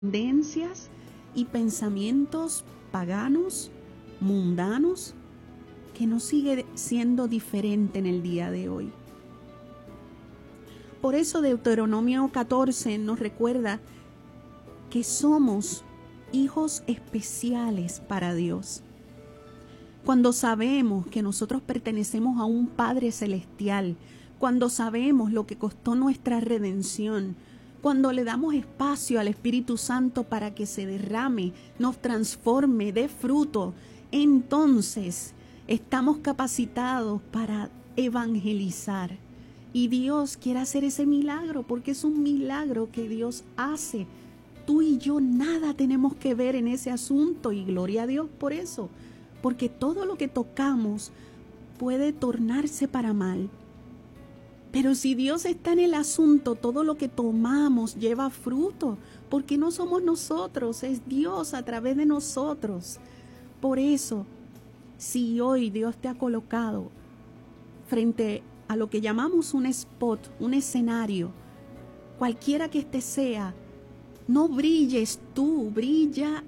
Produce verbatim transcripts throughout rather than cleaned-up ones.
tendencias y pensamientos paganos, mundanos, que no sigue siendo diferente en el día de hoy. Por eso Deuteronomio catorce nos recuerda que somos hijos especiales para Dios. Cuando sabemos que nosotros pertenecemos a un Padre Celestial, cuando sabemos lo que costó nuestra redención, cuando le damos espacio al Espíritu Santo para que se derrame, nos transforme, dé fruto, entonces estamos capacitados para evangelizar. Y Dios quiere hacer ese milagro, porque es un milagro que Dios hace. Tú y yo nada tenemos que ver en ese asunto, y gloria a Dios por eso, porque todo lo que tocamos puede tornarse para mal. Pero si Dios está en el asunto, todo lo que tomamos lleva fruto, porque no somos nosotros, es Dios a través de nosotros. Por eso, si hoy Dios te ha colocado frente a lo que llamamos un spot, un escenario, cualquiera que este sea, no brilles tú, brilla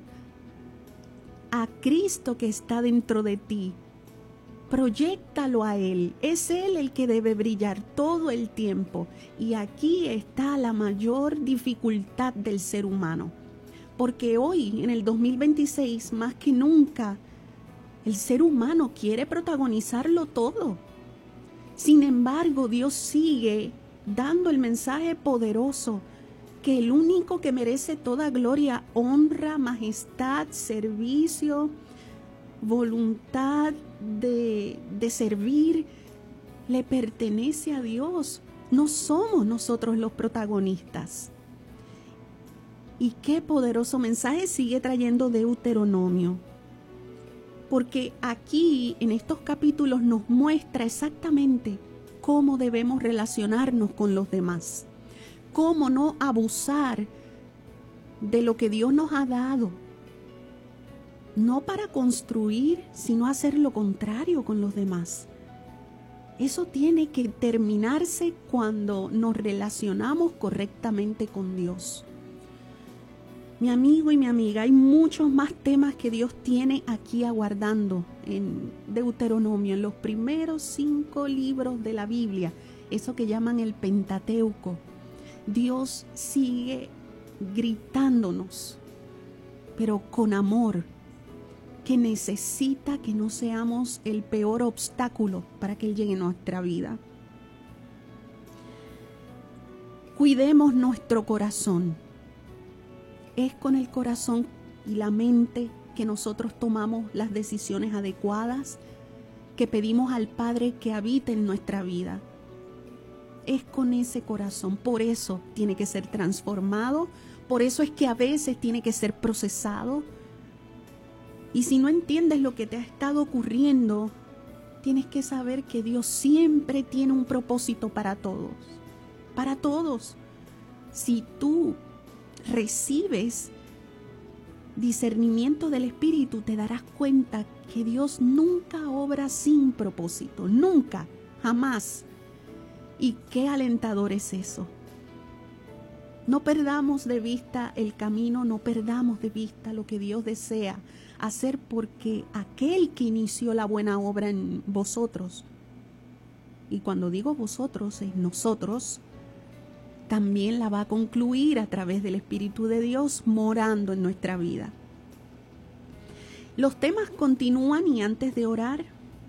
a Cristo que está dentro de ti. Proyéctalo a Él, es Él el que debe brillar todo el tiempo. Y aquí está la mayor dificultad del ser humano, porque hoy, en el dos mil veintiséis, más que nunca, el ser humano quiere protagonizarlo todo. Sin embargo, Dios sigue dando el mensaje poderoso que el único que merece toda gloria, honra, majestad, servicio, voluntad de, de servir, le pertenece a Dios. No somos nosotros los protagonistas. Y qué poderoso mensaje sigue trayendo Deuteronomio. Porque aquí, en estos capítulos, nos muestra exactamente cómo debemos relacionarnos con los demás. Cómo no abusar de lo que Dios nos ha dado. No para construir, sino hacer lo contrario con los demás. Eso tiene que terminarse cuando nos relacionamos correctamente con Dios. Mi amigo y mi amiga, hay muchos más temas que Dios tiene aquí aguardando en Deuteronomio, en los primeros cinco libros de la Biblia, eso que llaman el Pentateuco. Dios sigue gritándonos, pero con amor, que necesita que no seamos el peor obstáculo para que Él llegue a nuestra vida. Cuidemos nuestro corazón. Es con el corazón y la mente que nosotros tomamos las decisiones adecuadas, que pedimos al Padre que habite en nuestra vida. Es con ese corazón, por eso tiene que ser transformado, por eso es que a veces tiene que ser procesado. Y si no entiendes lo que te ha estado ocurriendo, tienes que saber que Dios siempre tiene un propósito para todos, para todos. Si tú recibes discernimiento del Espíritu, te darás cuenta que Dios nunca obra sin propósito, nunca, jamás. Y qué alentador es eso. No perdamos de vista el camino, no perdamos de vista lo que Dios desea hacer, porque aquel que inició la buena obra en vosotros, y cuando digo vosotros es nosotros, también la va a concluir a través del Espíritu de Dios morando en nuestra vida. Los temas continúan, y antes de orar,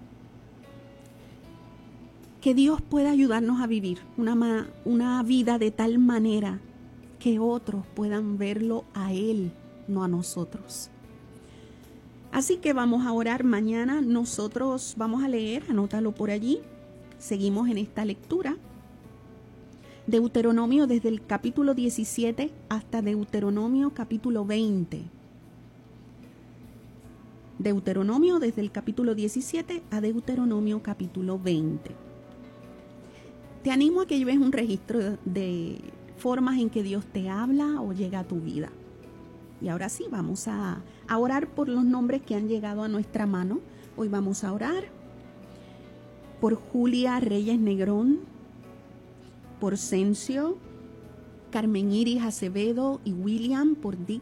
que Dios pueda ayudarnos a vivir una, una vida de tal manera que otros puedan verlo a Él, no a nosotros. Así que vamos a orar. Mañana nosotros vamos a leer, anótalo por allí, seguimos en esta lectura. Deuteronomio desde el capítulo diecisiete hasta Deuteronomio capítulo veinte. Deuteronomio desde el capítulo diecisiete a Deuteronomio capítulo veinte. Te animo a que lleves un registro de formas en que Dios te habla o llega a tu vida. Y ahora sí, vamos a, a orar por los nombres que han llegado a nuestra mano. Hoy vamos a orar por Julia Reyes Negrón, por Cencio Carmen Iris Acevedo y William por